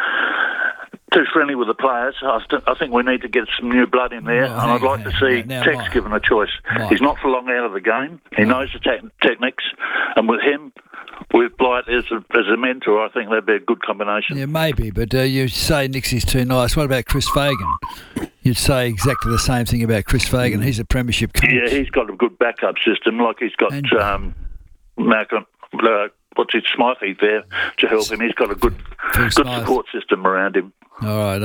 friendly with the players. I think we need to get some new blood in there, and I'd like to see Tex given a choice. He's not for long out of the game. He knows the techniques, and with him, with Blight as a mentor, I think that'd be a good combination. Yeah, maybe, but you say Nixie's too nice. What about Chris Fagan? You'd say exactly the same thing about Chris Fagan. He's a premiership coach. Yeah, he's got a good backup system, like he's got Malcolm. What's his Smythe there to help him? He's got a good support system around him. All right.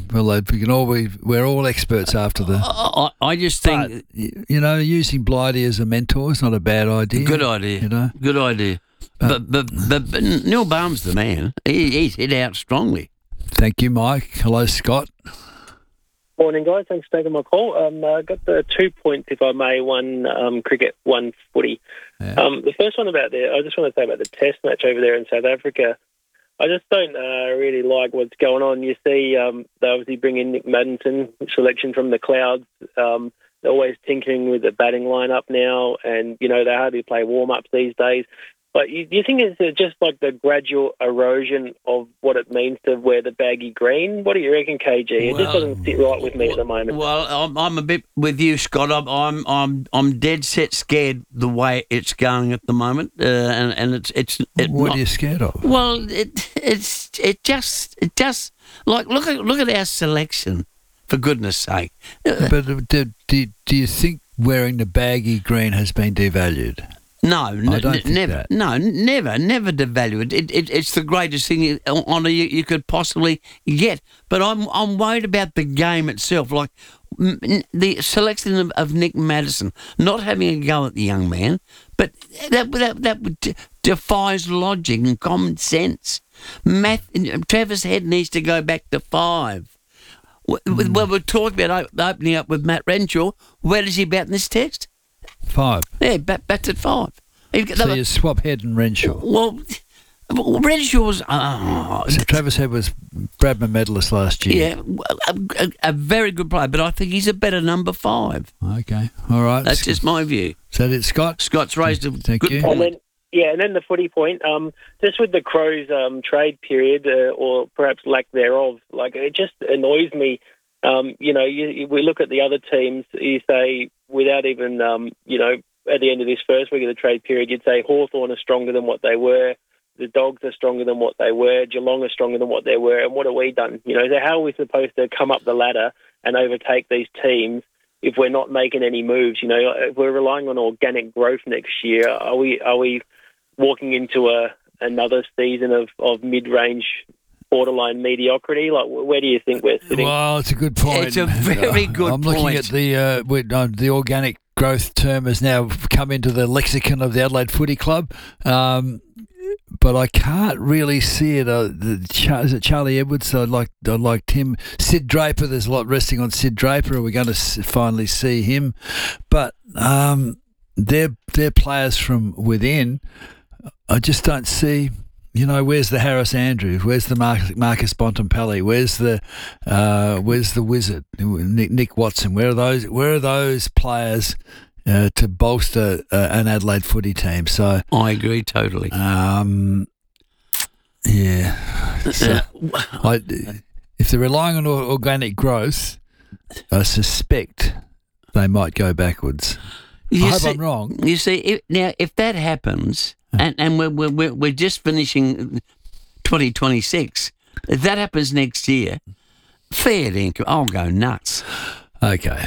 We're all experts after the. I just think using Blighty as a mentor is not a bad idea. Good idea. Good idea. But Neil Baum's the man. He's hit out strongly. Thank you, Mike. Hello, Scott. Morning, guys. Thanks for taking my call. I got the 2 points, if I may, one cricket, one footy. Yeah. The first one I just want to say about the test match over there in South Africa. I just don't really like what's going on. You see, they obviously bring in Nick Maddinson, selection from the Clouds. They're always tinkering with the batting lineup now, and, they hardly play warm-ups these days. But do you think it's just like the gradual erosion of what it means to wear the baggy green? What do you reckon, KG? It just doesn't sit right with me at the moment. Well, I'm a bit with you, Scott. I'm dead set scared the way it's going at the moment, and it's. What are you scared of? Well, it just like look at our selection, for goodness sake. But do you think wearing the baggy green has been devalued? No, I don't think never. that. No, never devalue it. It's the greatest thing honour you could possibly get. But I'm worried about the game itself, like the selection of Nick Maddinson, not having a go at the young man, but that defies logic and common sense. Travis Head needs to go back to 5. Well, we're talking about opening up with Matt Renshaw. Where does he bat in this test? 5. Yeah, bats at 5. So you swap Head and Renshaw. Well, Renshaw's... Travis Head was Bradman medalist last year. Yeah, a very good player, but I think he's a better number 5. Okay, all right. That's just my view. So did Scott? Scott's raised a good point. And then the footy point, just with the Crows trade period, or perhaps lack thereof, like it just annoys me. We look at the other teams, you say, without even, at the end of this first week of the trade period, you'd say Hawthorn are stronger than what they were, the Dogs are stronger than what they were, Geelong are stronger than what they were, and what have we done? So how are we supposed to come up the ladder and overtake these teams if we're not making any moves? If we're relying on organic growth next year, are we walking into another season of mid-range borderline mediocrity? Like, where do you think we're sitting? Well, it's a good point. It's a very good point. I'm looking at the organic growth term has now come into the lexicon of the Adelaide Footy Club, but I can't really see it. Is it Charlie Edwards? I'd like him. Sid Draper. There's a lot resting on Sid Draper. Are we going to finally see him? But they're players from within. I just don't see. Where's the Harris Andrews? Where's the Marcus Bontempelli? Where's the Wizard? Nick Watson? Where are those players to bolster an Adelaide footy team? So I agree totally. So if they're relying on organic growth, I suspect they might go backwards. I hope I'm wrong. You see, if that happens. And we're just finishing 2026. If that happens next year, fair dinkum, I'll go nuts. Okay.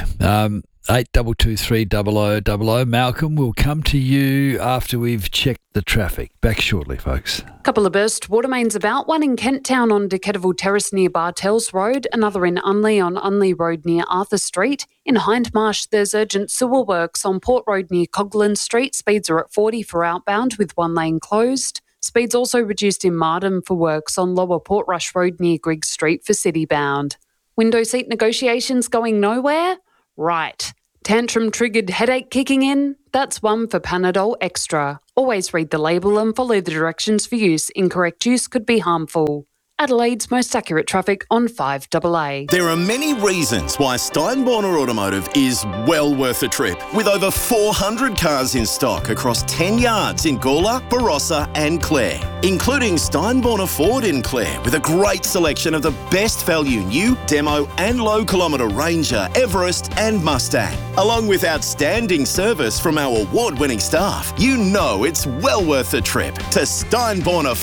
82230000. Malcolm, we'll come to you after we've checked the traffic. Back shortly, folks. Couple of burst water mains about, one in Kent Town on Decateville Terrace near Bartels Road, another in Unley on Unley Road near Arthur Street. In Hindmarsh, there's urgent sewer works on Port Road near Coghlan Street. Speeds are at 40 for outbound with one lane closed. Speeds also reduced in Marden for works on Lower Portrush Road near Griggs Street for city-bound. Window seat negotiations going nowhere? Right. Tantrum-triggered headache kicking in? That's one for Panadol Extra. Always read the label and follow the directions for use. Incorrect use could be harmful. Adelaide's most accurate traffic on 5AA. There are many reasons why Steinborner Automotive is well worth a trip. With over 400 cars in stock across 10 yards in Gawler, Barossa and Clare, including Steinborner Ford in Clare with a great selection of the best value new, demo and low kilometre Ranger, Everest and Mustang. Along with outstanding service from our award-winning staff, you know it's well worth a trip to Steinborner